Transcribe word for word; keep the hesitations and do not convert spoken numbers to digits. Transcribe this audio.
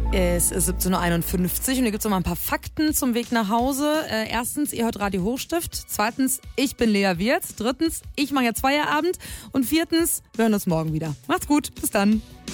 Es ist siebzehn Uhr einundfünfzig und hier gibt es noch mal ein paar Fakten zum Weg nach Hause. Äh, erstens, ihr hört Radio Hochstift. Zweitens, ich bin Lea Wirth. Drittens, ich mache jetzt Feierabend. Und viertens, wir hören uns morgen wieder. Macht's gut, bis dann.